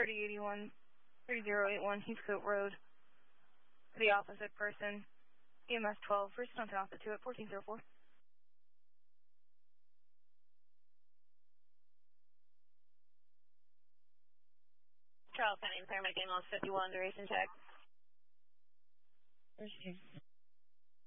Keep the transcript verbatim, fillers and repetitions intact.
thirty eighty-one, thirty eighty-one Heathcote Road. The opposite person. E M S twelve, first on to Alpha two at fourteen oh four. Charles County, paramedic ambulance fifty-one, duration check.